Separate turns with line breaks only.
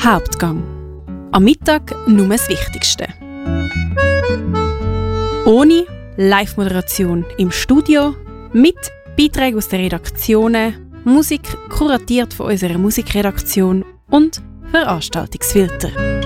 Hauptgang. Am Mittag nur das Wichtigste. Ohne Live-Moderation im Studio, mit Beiträgen aus den Redaktionen, Musik kuratiert von unserer Musikredaktion und Veranstaltungsfilter.